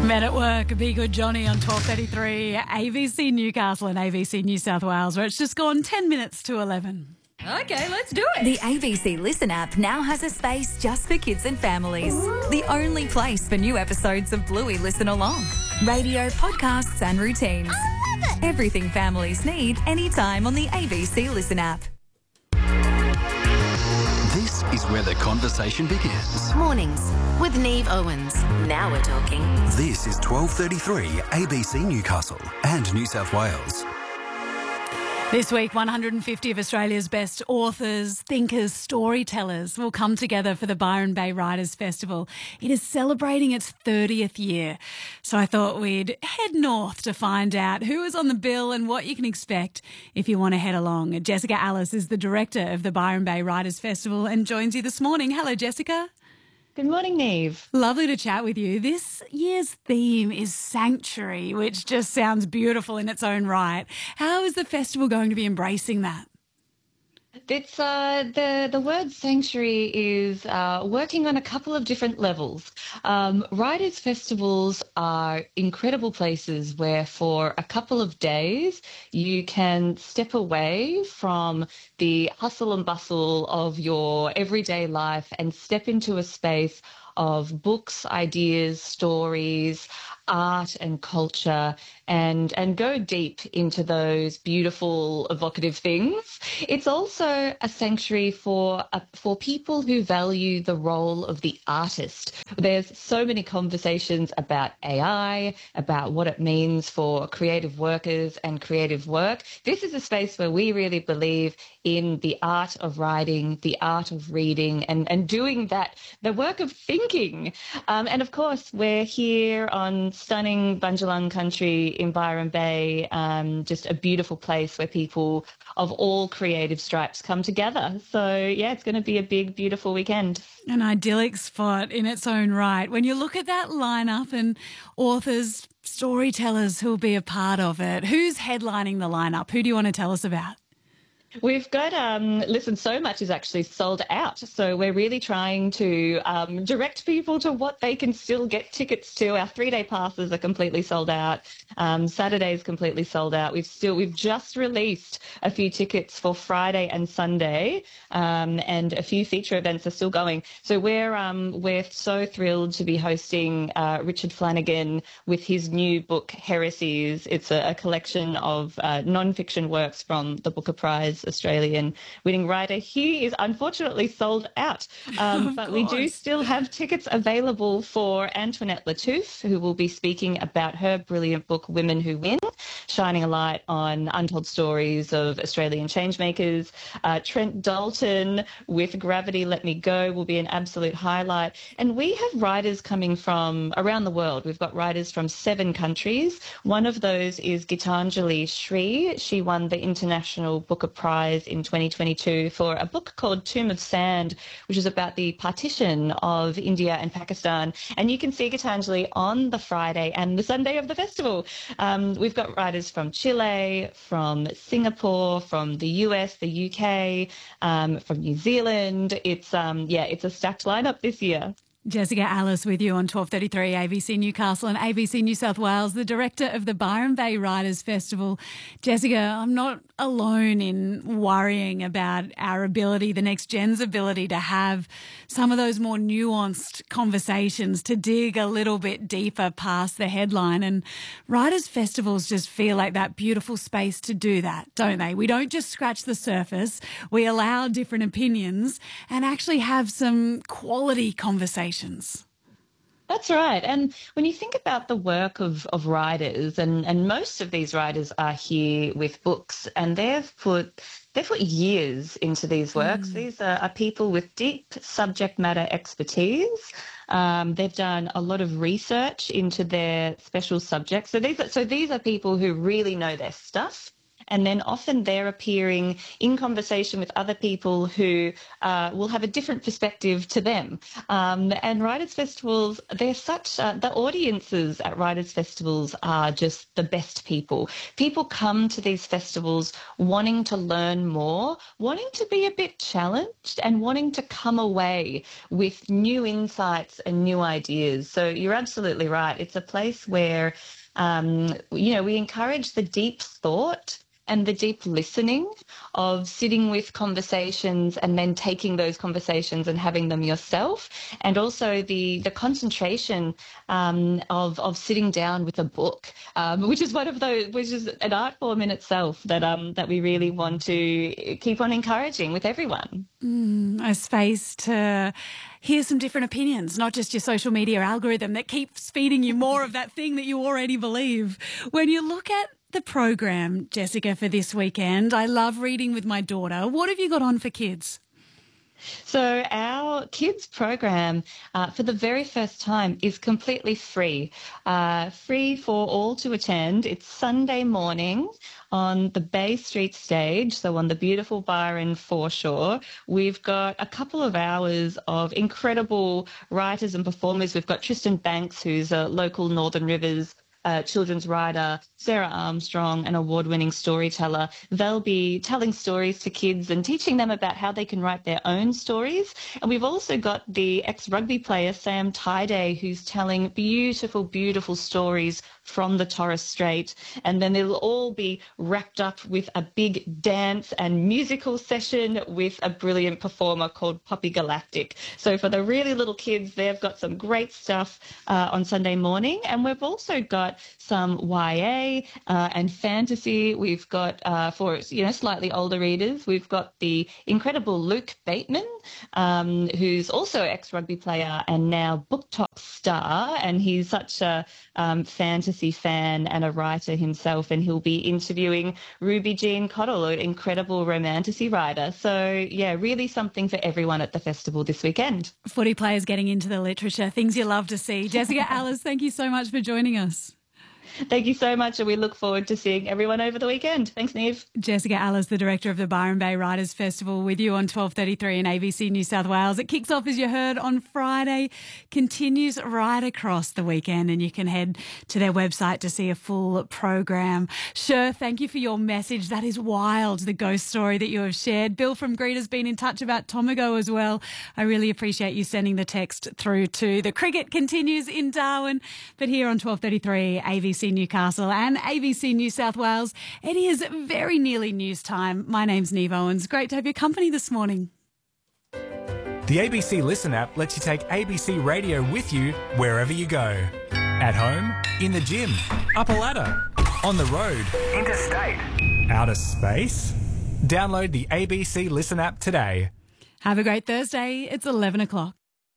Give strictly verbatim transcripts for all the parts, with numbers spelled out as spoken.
Men at Work, Be Good Johnny on twelve thirty-three, A B C Newcastle and A B C New South Wales, where it's just gone ten minutes to eleven. Okay, let's do it. The A B C Listen app now has a space just for kids and families. The only place for new episodes of Bluey Listen Along. Radio, podcasts and routines. I love it. Everything families need anytime on the A B C Listen app. This is where the conversation begins. Mornings with Neve Owens. Now we're talking. This is twelve thirty-three A B C Newcastle and New South Wales. This week, one hundred fifty of Australia's best authors, thinkers, storytellers will come together for the Byron Bay Writers Festival. It is celebrating its thirtieth year. So I thought we'd head north to find out who is on the bill and what you can expect if you want to head along. Jessica Alice is the director of the Byron Bay Writers Festival and joins you this morning. Hello, Jessica. Good morning, Neve. Lovely to chat with you. This year's theme is Sanctuary, which just sounds beautiful in its own right. How is the festival going to be embracing that? It's uh, the the word sanctuary is uh, working on a couple of different levels. Um, writers' festivals are incredible places where, for a couple of days, you can step away from the hustle and bustle of your everyday life and step into a space of books, ideas, stories, art and culture, and and go deep into those beautiful, evocative things. It's also a sanctuary for uh, for people who value the role of the artist. There's so many conversations about A I, about what it means for creative workers and creative work. This is a space where we really believe in the art of writing, the art of reading, and, and doing that, the work of thinking. Um, and of course, we're here on stunning Bundjalung country in Byron Bay, um, just a beautiful place where people of all creative stripes come together. So, yeah, it's going to be a big, beautiful weekend. An idyllic spot in its own right. When you look at that lineup and authors, storytellers who'll be a part of it, who's headlining the lineup? Who do you want to tell us about? We've got, um, listen, so much is actually sold out. So we're really trying to um, direct people to what they can still get tickets to. Our three-day passes are completely sold out. Um, Saturday's completely sold out. We've still, we've just released a few tickets for Friday and Sunday, um, and a few feature events are still going. So we're um, we're so thrilled to be hosting uh, Richard Flanagan with his new book, Heresies. It's a, a collection of uh, non-fiction works from the Booker Prize Australian winning writer. He is unfortunately sold out, um, but we do still have tickets available for Antoinette Lattouf, who will be speaking about her brilliant book, Women Who Win, shining a light on untold stories of Australian changemakers. Uh, Trent Dalton with Gravity Let Me Go will be an absolute highlight. And we have writers coming from around the world. We've got writers from seven countries. One of those is Gitanjali Shree. She won the International Booker Prize in twenty twenty-two for a book called Tomb of Sand, which is about the partition of India and Pakistan. And you can see Gitanjali on the Friday and the Sunday of the festival. Um, we've got writers from Chile, from Singapore, from the U S, the U K, um, from New Zealand. It's um, yeah, it's a stacked lineup this year. Jessica Alice with you on twelve thirty-three A B C Newcastle and A B C New South Wales, the director of the Byron Bay Writers Festival. Jessica, I'm not alone in worrying about our ability, the next gen's ability to have some of those more nuanced conversations, to dig a little bit deeper past the headline. And writers' festivals just feel like that beautiful space to do that, don't they? We don't just scratch the surface. We allow different opinions and actually have some quality conversations. That's right. And when you think about the work of, of writers, and, and most of these writers are here with books, and they've put they've put years into these works. Mm. These are, are people with deep subject matter expertise. Um, they've done a lot of research into their special subjects. So these are, so these are people who really know their stuff. and then often they're appearing in conversation with other people who uh, will have a different perspective to them. Um, and Writers' Festivals, they're such, uh, the audiences at Writers' Festivals are just the best people. People come to these festivals wanting to learn more, wanting to be a bit challenged, and wanting to come away with new insights and new ideas. So you're absolutely right. It's a place where, um, you know, we encourage the deep thought and the deep listening of sitting with conversations and then taking those conversations and having them yourself, and also the the concentration um, of of sitting down with a book, um, which is one of those, which is an art form in itself that um that we really want to keep on encouraging with everyone. Mm, a space to hear some different opinions, not just your social media algorithm that keeps feeding you more of that thing that you already believe. When you look at the program, Jessica, for this weekend, I love reading with my daughter. What have you got on for kids? So our kids program, uh, for the very first time, is completely free, uh, free for all to attend. It's Sunday morning on the Bay Street stage, so on the beautiful Byron foreshore. We've got a couple of hours of incredible writers and performers. We've got Tristan Banks, who's a local Northern Rivers Uh, children's writer, Sarah Armstrong, an award-winning storyteller. They'll be telling stories to kids and teaching them about how they can write their own stories. And we've also got the ex-rugby player, Sam Tyday, who's telling beautiful, beautiful stories from the Torres Strait. And then it'll all be wrapped up with a big dance and musical session with a brilliant performer called Poppy Galactic. So for the really little kids, they've got some great stuff uh, on Sunday morning. And we've also got some Y A uh, and fantasy. We've got, uh, for you know slightly older readers, we've got the incredible Luke Bateman, um, who's also ex-rugby player and now BookTok star, and he's such a um, fantasy fan and a writer himself, and he'll be interviewing Ruby Jean Cottle, an incredible romantasy writer. So, yeah, really something for everyone at the festival this weekend. Footy players getting into the literature, things you love to see. Jessica Alice, thank you so much for joining us. Thank you so much, and we look forward to seeing everyone over the weekend. Thanks, Neve. Jessica Alice, the director of the Byron Bay Writers Festival, with you on twelve thirty-three and A B C New South Wales. It kicks off, as you heard, on Friday, continues right across the weekend, and you can head to their website to see a full program. Sure, thank you for your message. That is wild, the ghost story that you have shared. Bill from Greed has been in touch about Tomago as well. I really appreciate you sending the text through too. The cricket continues in Darwin, but here on twelve thirty-three A B C Newcastle and A B C New South Wales, it is very nearly news time. My name's Neve Owens. Great to have your company this morning. The A B C Listen app lets you take A B C Radio with you wherever you go. At home, in the gym, up a ladder, on the road, interstate, outer space. Download the A B C Listen app today. Have a great Thursday. It's eleven o'clock.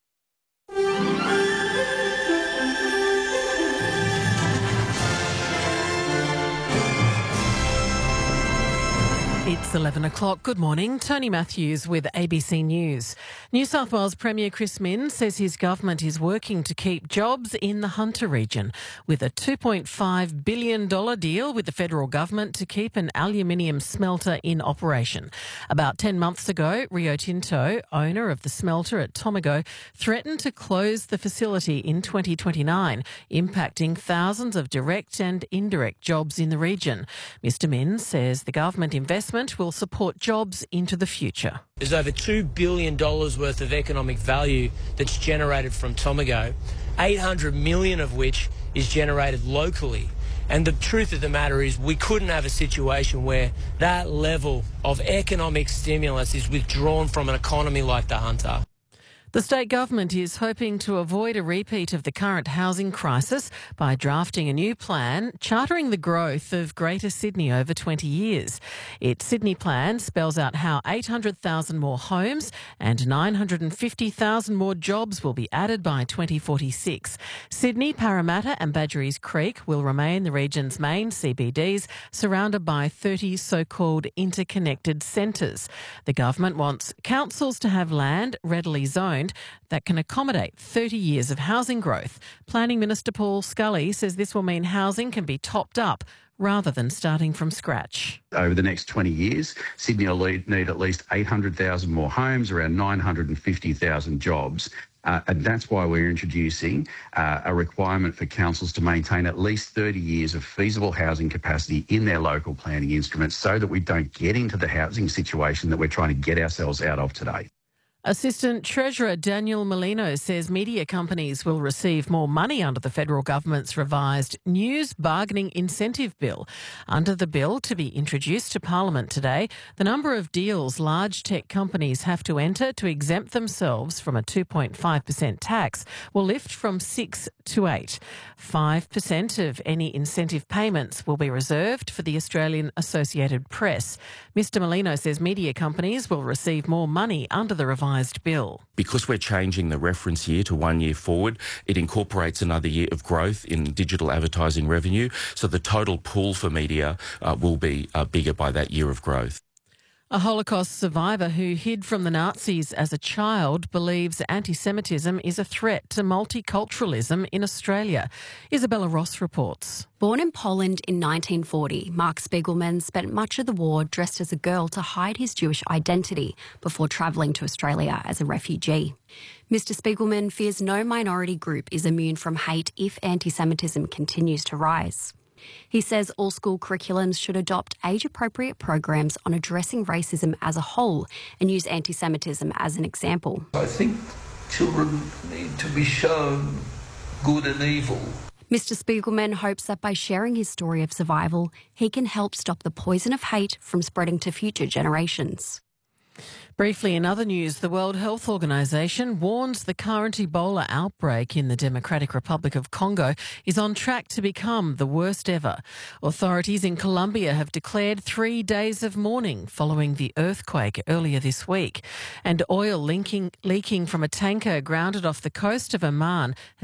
It's eleven o'clock. Good morning. Tony Matthews with A B C News. New South Wales Premier Chris Minns says his government is working to keep jobs in the Hunter region with a two point five billion dollars deal with the federal government to keep an aluminium smelter in operation. About ten months ago, Rio Tinto, owner of the smelter at Tomago, threatened to close the facility in twenty twenty-nine, impacting thousands of direct and indirect jobs in the region. Mr Minns says the government investment will support jobs into the future. There's over two billion dollars worth of economic value that's generated from Tomago, eight hundred million dollars of which is generated locally. And the truth of the matter is we couldn't have a situation where that level of economic stimulus is withdrawn from an economy like the Hunter. The state government is hoping to avoid a repeat of the current housing crisis by drafting a new plan chartering the growth of Greater Sydney over twenty years. Its Sydney plan spells out how eight hundred thousand more homes and nine hundred fifty thousand more jobs will be added by twenty forty-six. Sydney, Parramatta and Badgerys Creek will remain the region's main C B Ds, surrounded by thirty so-called interconnected centres. The government wants councils to have land readily zoned that can accommodate thirty years of housing growth. Planning Minister Paul Scully says this will mean housing can be topped up rather than starting from scratch. Over the next twenty years, Sydney will need at least eight hundred thousand more homes, around nine hundred fifty thousand jobs. Uh, and that's why we're introducing uh, a requirement for councils to maintain at least thirty years of feasible housing capacity in their local planning instruments so that we don't get into the housing situation that we're trying to get ourselves out of today. Assistant Treasurer Daniel Molino says media companies will receive more money under the federal government's revised News Bargaining Incentive Bill. Under the bill to be introduced to Parliament today, the number of deals large tech companies have to enter to exempt themselves from a two point five percent tax will lift from six to eight. five percent of any incentive payments will be reserved for the Australian Associated Press. Mister Molino says media companies will receive more money under the revised bill. Because we're changing the reference year to one year forward, it incorporates another year of growth in digital advertising revenue, so the total pool for media uh, will be uh, bigger by that year of growth. A Holocaust survivor who hid from the Nazis as a child believes anti-Semitism is a threat to multiculturalism in Australia. Isabella Ross reports. Born in Poland in nineteen forty, Mark Spiegelman spent much of the war dressed as a girl to hide his Jewish identity before travelling to Australia as a refugee. Mister Spiegelman fears no minority group is immune from hate if anti-Semitism continues to rise. He says all school curriculums should adopt age-appropriate programs on addressing racism as a whole and use anti-Semitism as an example. I think children need to be shown good and evil. Mister Spiegelman hopes that by sharing his story of survival, he can help stop the poison of hate from spreading to future generations. Briefly, in other news, the World Health Organization warns the current Ebola outbreak in the Democratic Republic of Congo is on track to become the worst ever. Authorities in Colombia have declared three days of mourning following the earthquake earlier this week. And oil leaking, leaking from a tanker grounded off the coast of Oman